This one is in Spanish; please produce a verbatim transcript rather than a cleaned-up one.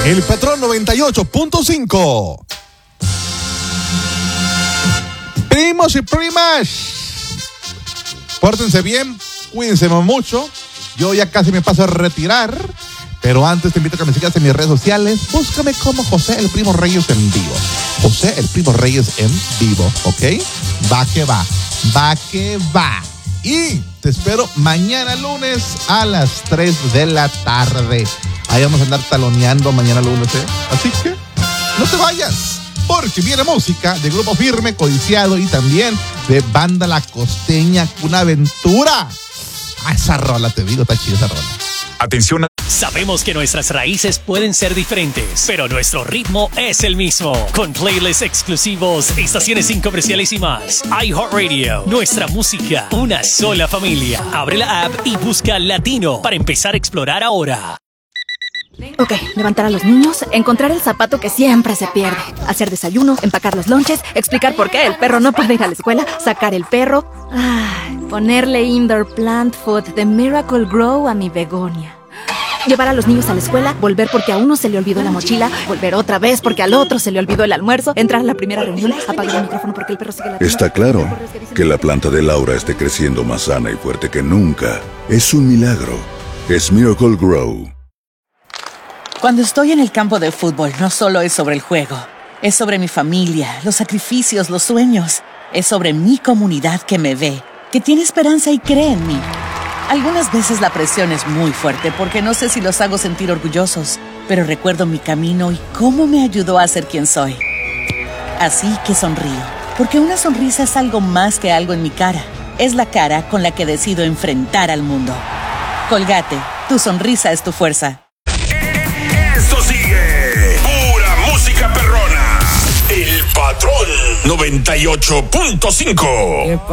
El Patrón noventa y ocho punto cinco. Primos y primas, pórtense bien, cuídense mucho. Yo ya casi me paso a retirar, pero antes te invito a que me sigas en mis redes sociales. Búscame como José el Primo Reyes en vivo. José el Primo Reyes en vivo, ¿ok? Va que va, va que va. Y te espero mañana lunes a las tres de la tarde. Ahí vamos a andar taloneando mañana lunes, ¿eh? Así que no te vayas, porque viene música de Grupo Firme, Codiciado y también de Banda La Costeña, una aventura. Ah, esa rola, te digo, está chida esa rola. Atención. Sabemos que nuestras raíces pueden ser diferentes, pero nuestro ritmo es el mismo. Con playlists exclusivos, estaciones sin comerciales y más. iHeartRadio, nuestra música, una sola familia. Abre la app y busca Latino para empezar a explorar ahora. Ok, levantar a los niños, encontrar el zapato que siempre se pierde, hacer desayuno, empacar los lonches, explicar por qué el perro no puede ir a la escuela, sacar el perro, ay, ponerle indoor plant food de Miracle Grow a mi begonia. Llevar a los niños a la escuela, volver porque a uno se le olvidó la mochila, volver otra vez porque al otro se le olvidó el almuerzo, entrar a la primera reunión, apagar el micrófono porque el perro sigue la... Está claro que la planta de Laura esté creciendo más sana y fuerte que nunca. Es un milagro. Es Miracle Grow. Cuando estoy en el campo de fútbol, no solo es sobre el juego. Es sobre mi familia, los sacrificios, los sueños. Es sobre mi comunidad que me ve, que tiene esperanza y cree en mí. Algunas veces la presión es muy fuerte porque no sé si los hago sentir orgullosos, pero recuerdo mi camino y cómo me ayudó a ser quien soy. Así que sonrío, porque una sonrisa es algo más que algo en mi cara. Es la cara con la que decido enfrentar al mundo. Colgate, tu sonrisa es tu fuerza. Esto sigue pura música perrona. El Patrón noventa y ocho punto cinco.